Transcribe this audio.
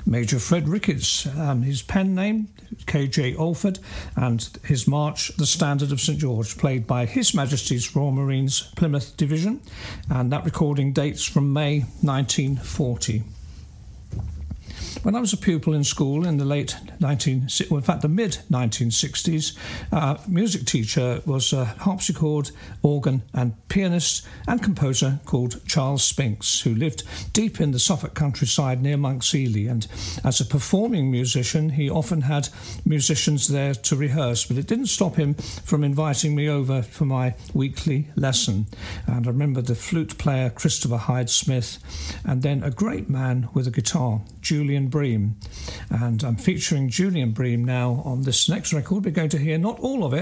Major Fred Ricketts, his pen name, K.J. Alford, and his march, The Standard of St George, played by His Majesty's Royal Marines Plymouth Division, and that recording dates from May 1940. When I was a pupil in school in the the mid-1960s, music teacher was a harpsichord, organ and pianist and composer called Charles Spinks, who lived deep in the Suffolk countryside near Monk's Ely, and as a performing musician he often had musicians there to rehearse, but it didn't stop him from inviting me over for my weekly lesson. And I remember the flute player Christopher Hyde Smith, and then a great man with a guitar, Julian Bream. And I'm featuring Julian Bream now on this next record. We're going to hear not all of it,